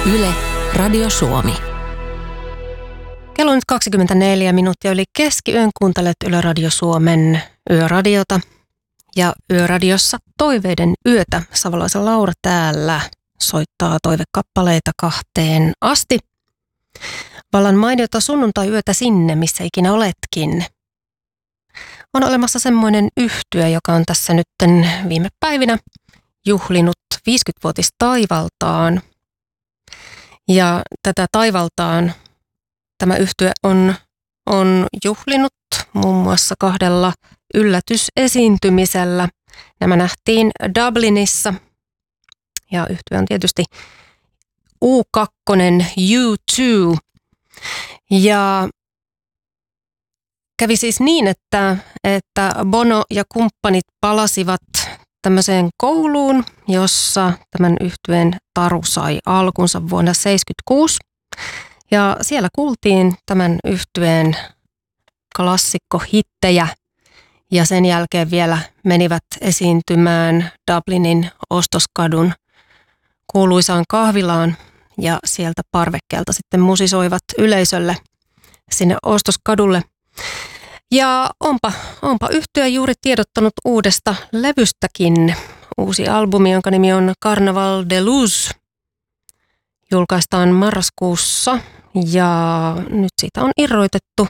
Yle, Radio Suomi. Kello on nyt 24 minuuttia yli keskiyön. Kuuntelet Yle Radio Suomen yöradiota. Ja yöradiossa Toiveiden yötä. Savolaisen Laura täällä soittaa toivekappaleita 2:00 asti. Vallan mainiota sunnuntai-yötä sinne, missä ikinä oletkin. On olemassa semmoinen yhtye, joka on tässä nytten viime päivinä juhlinut 50-vuotis taivaltaan. Ja tätä taivaltaan tämä yhtye on juhlinut muun muassa 2 yllätysesiintymisellä. Nämä nähtiin Dublinissa. Ja yhtye on tietysti U2, U2. Ja kävi siis niin, että Bono ja kumppanit palasivat tämmöiseen kouluun, jossa tämän yhtyeen taru sai alkunsa vuonna 1976. Ja siellä kuultiin tämän yhtyeen klassikkohittejä ja sen jälkeen vielä menivät esiintymään Dublinin Ostoskadun kuuluisaan kahvilaan ja sieltä parvekkeelta sitten musisoivat yleisölle sinne Ostoskadulle. Ja onpa yhtye juuri tiedottanut uudesta levystäkin. Uusi albumi, jonka nimi on Carnaval de Luz, julkaistaan marraskuussa ja nyt siitä on irroitettu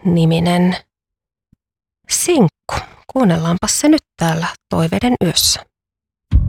Silencio-niminen sinkku. Kuunnellaanpa se nyt täällä Toiveiden yössä.